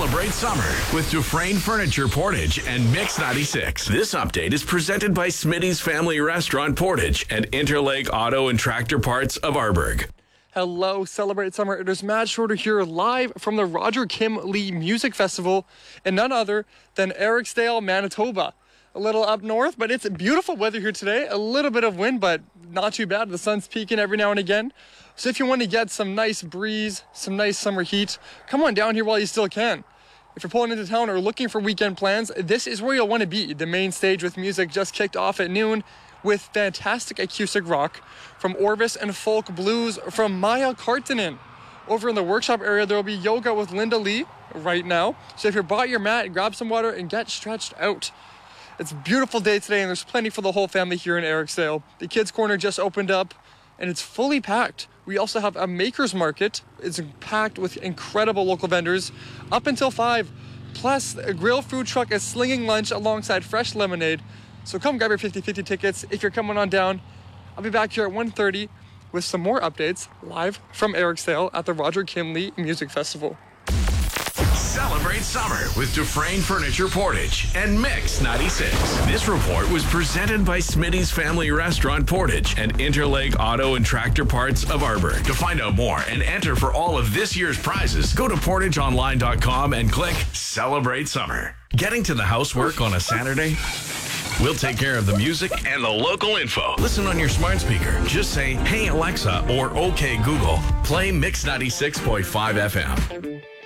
Celebrate summer with Dufresne Furniture Portage and Mix 96. This update is presented by Smitty's Family Restaurant Portage and Interlake Auto and Tractor Parts of Arborg. Hello, Celebrate Summer. It is Matt Schroeder here live from the Roger Kim Lee Music Festival in none other than Eriksdale, Manitoba. A little up north, but it's beautiful weather here today. A little bit of wind, but not too bad. The sun's peeking every now and again. So if you want to get some nice breeze, some nice summer heat, come on down here while you still can. If you're pulling into town or looking for weekend plans, this is where you'll want to be. The main stage with music just kicked off at noon with fantastic acoustic rock from Orvis and folk blues from Maya Kartinen. Over in the workshop area, there will be yoga with Linda Lee right now. So if you brought your mat, grab some water and get stretched out. It's a beautiful day today, and there's plenty for the whole family here in Eriksdale. The Kids Corner just opened up, and it's fully packed. We also have a Maker's Market. It's packed with incredible local vendors up until 5. Plus, a grill food truck is slinging lunch alongside fresh lemonade. So come grab your 50/50 tickets if you're coming on down. I'll be back here at 1:30 with some more updates live from Eriksdale at the Roger Kim Lee Music Festival. Celebrate summer with Dufresne Furniture Portage and Mix 96. This report was presented by Smitty's Family Restaurant Portage and Interlake Auto and Tractor Parts of Arborg. To find out more and enter for all of this year's prizes, go to portageonline.com and click Celebrate Summer. Getting to the housework on a Saturday? We'll take care of the music and the local info. Listen on your smart speaker. Just say, "Hey Alexa," or "Okay Google." Play Mix 96.5 FM.